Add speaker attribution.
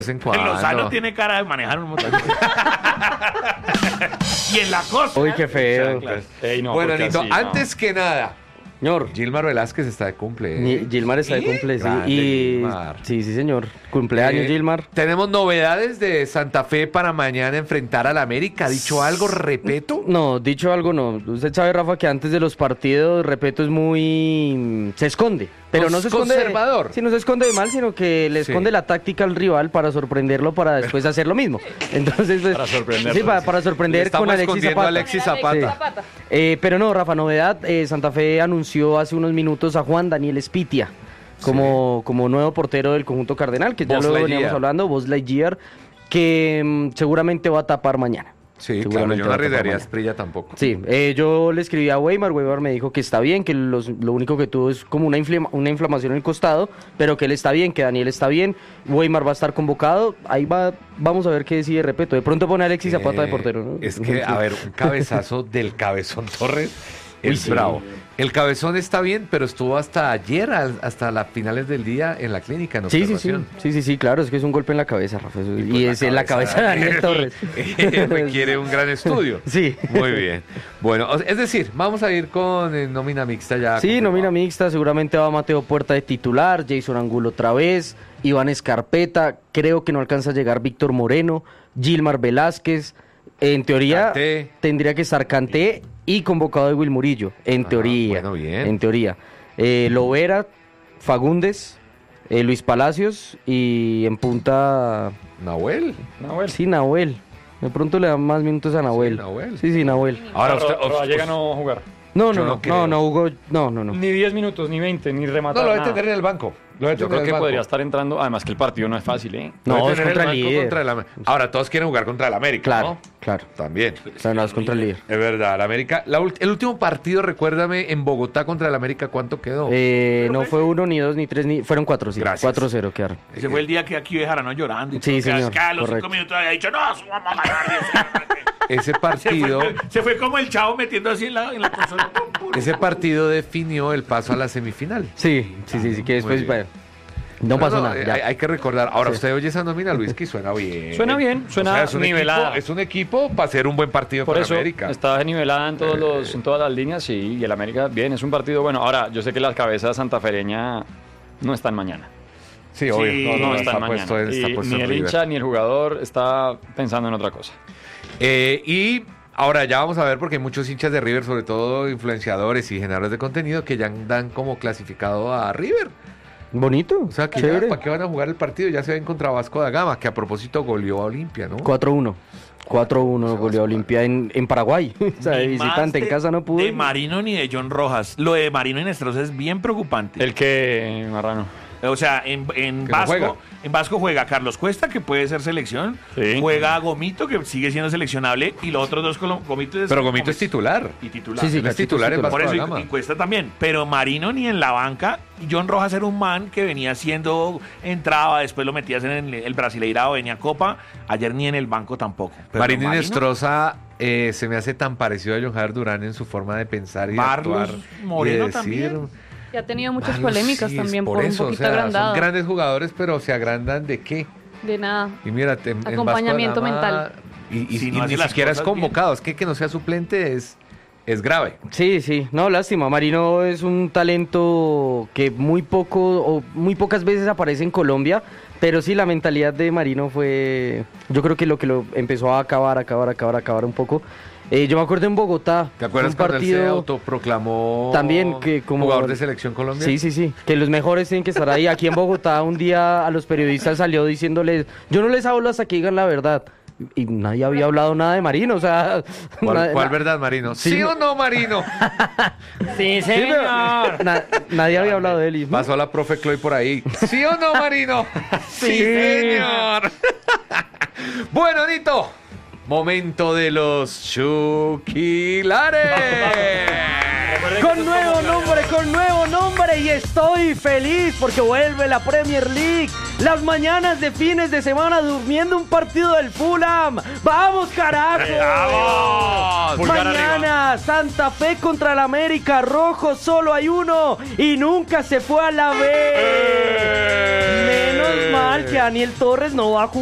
Speaker 1: En Lozano tiene cara de manejar un motor. Y en la costa.
Speaker 2: Uy, qué feo.
Speaker 3: Ey, no,
Speaker 4: Bueno, Nito,
Speaker 3: así,
Speaker 4: antes que nada,
Speaker 2: Señor.
Speaker 4: Gilmar Velázquez está de cumple.
Speaker 2: Gilmar está de cumple, sí.
Speaker 4: Grande,
Speaker 2: Y
Speaker 4: Gilmar.
Speaker 2: sí, señor. Cumpleaños, Gilmar.
Speaker 4: Tenemos novedades de Santa Fe para mañana enfrentar al América. ¿Ha dicho algo, Repeto?
Speaker 2: No, dicho algo no. Usted sabe, Rafa, que antes de los partidos, Repeto es muy... se esconde. Pero no se esconde...
Speaker 4: Conservador.
Speaker 2: Sí, no se esconde de mal, sino que le esconde la táctica al rival para sorprenderlo, para después hacer lo mismo. Entonces, pues,
Speaker 3: Para sorprenderlo.
Speaker 2: sí, para sorprender
Speaker 4: Estamos
Speaker 2: con Alexis
Speaker 4: escondiendo
Speaker 2: Zapata.
Speaker 4: a Alexis Zapata.
Speaker 2: Pero no, Rafa, novedad. Santa Fe anunció hace unos minutos a Juan Daniel Espitia como nuevo portero del conjunto cardenal, que ya
Speaker 4: Buzz
Speaker 2: lo
Speaker 4: Lightyear.
Speaker 2: veníamos hablando, Buzz Lightyear, que seguramente va a tapar mañana.
Speaker 4: Sí, claro,
Speaker 2: Seguramente
Speaker 4: yo
Speaker 2: va
Speaker 4: no
Speaker 2: a tapar
Speaker 4: arriesgaría a
Speaker 2: mañana.
Speaker 4: Asprilla tampoco.
Speaker 2: Sí, yo le escribí a Weimar me dijo que está bien, que lo único que tuvo es como una inflamación en el costado, pero que él está bien, que Daniel está bien, Weimar va a estar convocado, ahí vamos a ver qué decide Repeto, de pronto pone a Alexis Zapata de portero, ¿no?
Speaker 4: Es que, a ver, un cabezazo del Cabezón Torres es
Speaker 2: sí.
Speaker 4: bravo. El Cabezón está bien, pero estuvo hasta ayer, hasta las finales del día en la clínica, en observación.
Speaker 2: Sí, claro, es que es un golpe en la cabeza, Rafa, y
Speaker 4: pues
Speaker 2: es en la cabeza de Daniel Torres.
Speaker 4: Requiere un gran estudio.
Speaker 2: Sí.
Speaker 4: Muy bien. Bueno, es decir, vamos a ir con nómina mixta ya.
Speaker 2: Sí,
Speaker 4: confirmado.
Speaker 2: nómina mixta, seguramente va Mateo Puerta de titular, Jason Angulo otra vez, Iván Escarpeta, creo que no alcanza a llegar Víctor Moreno, Gilmar Velázquez, en teoría
Speaker 4: Kanté.
Speaker 2: tendría que estar Kanté y convocado de Will Murillo, en teoría.
Speaker 4: bueno, bien.
Speaker 2: En teoría. Lovera, Fagundes, Luis Palacios y en punta,
Speaker 4: Nahuel.
Speaker 2: sí, Nahuel. De pronto le dan más minutos a Nahuel.
Speaker 4: Nahuel.
Speaker 2: Sí, Nahuel.
Speaker 4: Ahora
Speaker 3: Rodallega no va a jugar.
Speaker 2: No,
Speaker 4: Yo no creo.
Speaker 2: Hugo, no.
Speaker 3: Ni 10 minutos, ni 20, ni rematar
Speaker 4: No, lo debe
Speaker 3: nada.
Speaker 4: tener en el banco. Lo debe
Speaker 3: Yo
Speaker 4: tener
Speaker 3: creo
Speaker 4: en
Speaker 3: que
Speaker 4: el banco.
Speaker 3: podría estar entrando. Además que el partido no es fácil, ¿eh?
Speaker 4: Lo
Speaker 2: No,
Speaker 4: debe
Speaker 2: es
Speaker 4: tener en
Speaker 2: contra el
Speaker 4: banco
Speaker 2: líder.
Speaker 4: contra Ahora, todos quieren jugar contra el América,
Speaker 2: Claro,
Speaker 4: ¿no?
Speaker 2: claro.
Speaker 4: También.
Speaker 2: O sea, no, es contra el líder.
Speaker 4: Es verdad, el América. El último partido, recuérdame, en Bogotá contra el América, ¿cuánto quedó?
Speaker 2: No fue 1, ni 2, ni 3, fueron 4, sí.
Speaker 4: Gracias.
Speaker 2: 4-0 quedaron.
Speaker 1: Ese fue el día que aquí dejaron llorando. Y
Speaker 2: Sí,
Speaker 1: todo, que
Speaker 2: señor,
Speaker 1: es que a los
Speaker 2: correcto.
Speaker 1: 5 minutos había dicho, no, vamos a ganar.
Speaker 4: Ese partido,
Speaker 1: Se fue como el chavo metiendo así en la consola.
Speaker 4: ese partido definió el paso a la semifinal.
Speaker 2: Sí, que después,
Speaker 4: bien.
Speaker 2: bueno, no pasó nada. ya.
Speaker 4: Hay que recordar. Ahora,
Speaker 2: Sí.
Speaker 4: usted oye esa nómina, Luis, que suena bien.
Speaker 3: Suena bien, suena
Speaker 4: es un
Speaker 3: nivelada.
Speaker 4: Equipo, es un equipo para hacer un buen partido
Speaker 3: Por
Speaker 4: para
Speaker 3: eso
Speaker 4: América.
Speaker 3: está nivelada en todas las líneas, sí, y el América, bien, es un partido bueno. Ahora, yo sé que la cabeza santafereña no están mañana.
Speaker 4: Sí, obvio.
Speaker 1: Sí,
Speaker 3: No
Speaker 4: está
Speaker 3: están mañana.
Speaker 4: puesto, está
Speaker 3: Y
Speaker 4: puesto
Speaker 3: ni
Speaker 4: en
Speaker 3: el
Speaker 4: River.
Speaker 3: hincha ni el jugador está pensando en otra cosa.
Speaker 4: Y ahora ya vamos a ver, porque hay muchos hinchas de River, sobre todo influenciadores y generadores de contenido, que ya dan como clasificado a River.
Speaker 2: Bonito,
Speaker 4: O sea, que ya,
Speaker 2: chévere.
Speaker 4: ¿para qué van a jugar el partido? Ya se ven contra Vasco da Gama, que a propósito goleó a Olimpia, ¿no?
Speaker 2: 4-1. 4-1 goleó a Olimpia en Paraguay. O sea, de
Speaker 1: Ni
Speaker 2: visitante
Speaker 1: más
Speaker 2: en casa no pudo.
Speaker 1: De Marino ni de John Rojas. Lo de Marino y Nestroza es bien preocupante.
Speaker 3: El que, Marrano.
Speaker 1: O sea, en
Speaker 4: Que no juega.
Speaker 1: Vasco juega Carlos Cuesta, que puede ser selección.
Speaker 3: Sí.
Speaker 1: Juega Gomito, que sigue siendo seleccionable. Y los otros dos, Gomito es...
Speaker 4: Pero Gomito es titular.
Speaker 1: Y titular.
Speaker 2: Sí,
Speaker 4: Él es titular en Vasco
Speaker 1: Por
Speaker 4: da
Speaker 1: eso,
Speaker 4: Gama.
Speaker 1: y Cuesta también. Pero Marino ni en la banca. Y John Rojas era un man que venía haciendo, entraba, después lo metías en el Brasileirao, venía a Copa. Ayer ni en el banco tampoco. Pero
Speaker 4: Marino Inestrosa se me hace tan parecido a John Javier Durán en su forma de pensar y de
Speaker 1: Marlos
Speaker 4: actuar.
Speaker 1: Moreno
Speaker 4: y de decir,
Speaker 1: también.
Speaker 5: Y ha tenido muchas
Speaker 4: Marlos,
Speaker 5: polémicas
Speaker 4: sí,
Speaker 5: también
Speaker 4: es
Speaker 5: por un
Speaker 4: eso,
Speaker 5: poquito
Speaker 4: o sea,
Speaker 5: agrandado.
Speaker 4: Son grandes jugadores, pero se agrandan ¿de qué?
Speaker 5: De nada.
Speaker 4: Y mira,
Speaker 5: Acompañamiento mental.
Speaker 4: Y
Speaker 1: Si no
Speaker 4: ni
Speaker 1: hace las
Speaker 4: siquiera es
Speaker 1: cosas
Speaker 4: convocado. Es que no sea suplente es grave.
Speaker 2: Sí, no, lástima. Marino es un talento que muy pocas veces aparece en Colombia, pero sí la mentalidad de Marino fue, yo creo que lo empezó a acabar un poco. Yo me acuerdo en Bogotá.
Speaker 4: ¿Te acuerdas
Speaker 2: un
Speaker 4: cuando él se
Speaker 2: partido
Speaker 4: autoproclamó
Speaker 2: también que como
Speaker 4: jugador de selección Colombia?
Speaker 2: Sí, que los mejores tienen que estar ahí. Aquí en Bogotá un día a los periodistas salió diciéndoles, yo no les hablo hasta que digan la verdad. Y nadie había hablado nada de Marino, o sea...
Speaker 4: ¿Cuál verdad, Marino? ¿Sí o no, Marino?
Speaker 3: Sí,
Speaker 2: Sí, pero nadie había hablado de él. Y,
Speaker 4: Pasó la profe Chloe por ahí. ¿Sí o no, Marino? Sí, señor. Bueno, Nito. Momento de los Chuquilares.
Speaker 2: Con nuevo nombre y estoy feliz porque vuelve la Premier League. Las mañanas de fines de semana durmiendo un partido del Fulham. ¡Vamos, carajo!
Speaker 1: ¡Vamos!
Speaker 3: Pulgar
Speaker 2: Mañana Santa Fe contra el América. Rojo solo hay uno y nunca se fue a la B. Menos mal que Daniel Torres no va a jugar